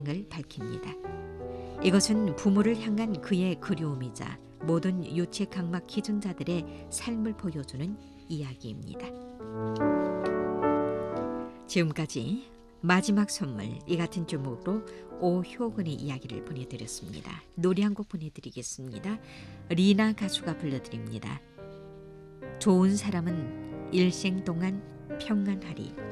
을 밝힙니다. 이것은 부모를 향한 그의 그리움이자 모든 유체 각막 기증자들의 삶을 보여주는 이야기입니다. 지금까지 마지막 선물 이 같은 제목으로 오효근의 이야기를 보내드렸습니다. 노래 한 곡 보내드리겠습니다. 리나 가수가 불러드립니다. 좋은 사람은 일생 동안 평안하리.